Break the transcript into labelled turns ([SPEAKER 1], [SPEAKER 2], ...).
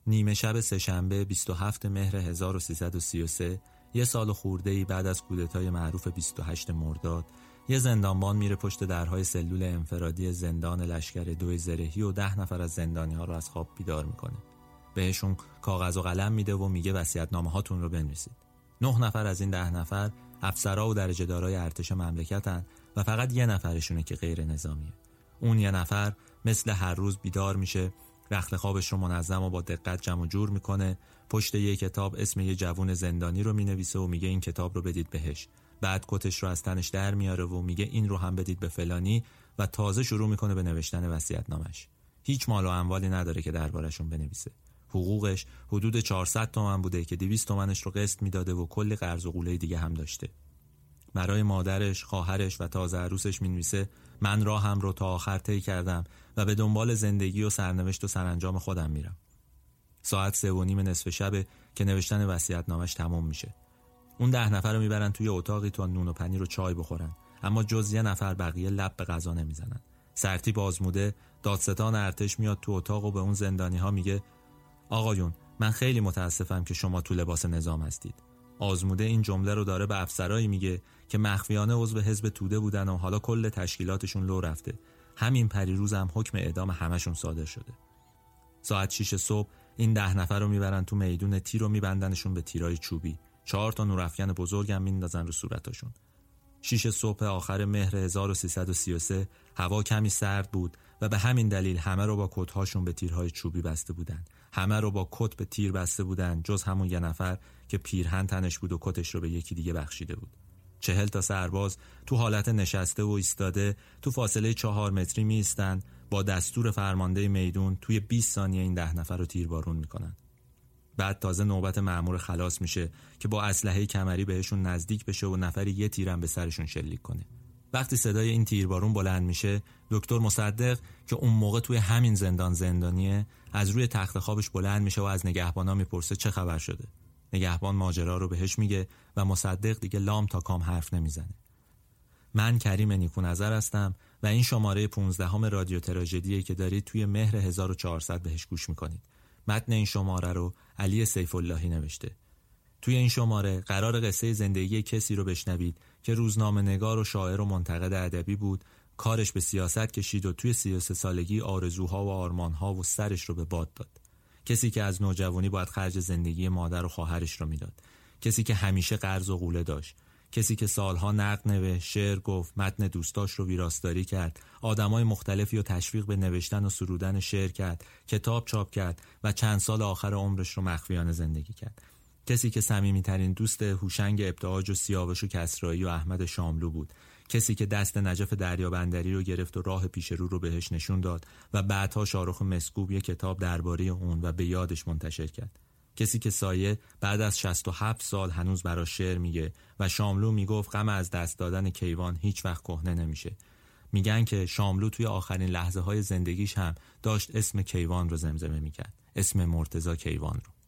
[SPEAKER 1] نیمه شب سه‌شنبه 27 مهر 1333، یه سال خورده‌ای بعد از کودتای معروف 28 مرداد، یه زندانبان میره پشت درهای سلول انفرادی زندان لشکر 2 زرهی و 10 نفر از زندانی‌ها رو از خواب بیدار میکنه. بهشون کاغذ و قلم میده و میگه وصیت‌نامه هاتون رو بنویسید. 9 نفر از این 10 نفر افسرها و درجه دارای ارتش مملکتن و فقط یه نفرشونه که غیر نظامیه. اون یه نفر مثل هر روز بیدار میشه، رخت خوابش رو منظم و با دقت جمع و جور میکنه، پشت یه کتاب اسم یه جوون زندانی رو مینویسه و میگه این کتاب رو بدید بهش. بعد کتش رو از تنش در میاره و میگه این رو هم بدید به فلانی و تازه شروع میکنه به نوشتن وصیت‌نامش. هیچ مال و اموالی نداره که دربارشون بنویسه. حقوقش حدود 400 تومن بوده که 200 تومنش رو قسط میداده و کلی قرض و قوله دیگه هم داشته. برای مادرش، خواهرش و تازه عروسش مینویسه من راهم رو تا آخر طی کردم و به دنبال زندگی و سرنوشت و سرانجام خودم میرم. ساعت 3:30 نصف شب که نوشتن وصیت‌نامش تموم میشه. اون 10 نفر رو میبرن توی اتاقی تا نون و پنیر و چای بخورن، اما جز یه نفر بقیه لب به غذا نمیزنن. سرتیپ آزموده دادستان ارتش میاد تو اتاق و به اون زندانی‌ها میگه آقایون من خیلی متاسفم که شما تو لباس نظام هستید. آزموده این جمله رو داره به افسرایی میگه که مخفیانه عضو حزب توده بودن و حالا کل تشکیلاتشون لو رفته. همین پریروز هم حکم اعدام همشون صادر شده. ساعت 6 صبح این 10 نفر رو میبرن تو میدون تیر و میبندنشون به تیرای چوبی. 4 تا نورافکن بزرگم میندازن رو صورتاشون. 6 صبح آخر مهر 1333 هوا کمی سرد بود و به همین دلیل همه رو با کت‌هاشون به تیرهای چوبی بسته بودن. همه رو با کت به تیر بسته بودن جز همون یه نفر که پیرهن تنش بود و کتش رو به یکی دیگه بخشیده بود. 40 تا سرباز تو حالت نشسته و ایستاده تو فاصله 4 متری می ایستن، با دستور فرمانده میدون توی 20 ثانیه این 10 نفر رو تیربارون میکنن. بعد تازه نوبت مأمور خلاص میشه که با اسلحه کمری بهشون نزدیک بشه و نفری یه تیرم به سرشون شلیک کنه. وقتی صدای این تیربارون بلند میشه، دکتر مصدق که اون موقع توی همین زندانیه از روی تخت خوابش بلند میشه و از نگهبانا میپرسه چه خبر شده. نگهبان ماجرا رو بهش میگه و مصدق دیگه لام تا کام حرف نمیزنه. من کریم نیکو نظر هستم و این شماره 15 رادیو تراژدیه که دارید توی مهر 1400 بهش گوش میکنید. متن این شماره رو علی سیف اللهی نوشته. توی این شماره قرار قصه زندگی کسی رو بشنوید که روزنامه نگار و شاعر و منتقد ادبی بود، کارش به سیاست کشید و توی 33 سالگی آرزوها و آرمانها و سرش رو به باد داد. کسی که از نوجوانی باید خرج زندگی مادر و خواهرش رو میداد. کسی که همیشه قرض و غوله داشت. کسی که سالها نقد نوشت، شعر گفت، متن دوستاش رو ویراستاری کرد، آدمای مختلفی رو تشویق به نوشتن و سرودن شعر کرد، کتاب چاپ کرد و چند سال آخر عمرش رو مخفیانه زندگی کرد. کسی که صمیمیترین دوست هوشنگ ابتهاج و سیاوش و کسرایی و احمد شاملو بود. کسی که دست نجف دریابندری رو گرفت و راه پیش رو بهش نشون داد و بعدها شاهرخ مسکوب یک کتاب درباره اون و به یادش منتشر کرد. کسی که سایه بعد از 67 سال هنوز براش شعر میگه و شاملو میگفت غم از دست دادن کیوان هیچ وقت کهنه نمیشه. میگن که شاملو توی آخرین لحظه های زندگیش هم داشت اسم کیوان رو زمزمه میکرد، اسم مرتضی کیوان رو.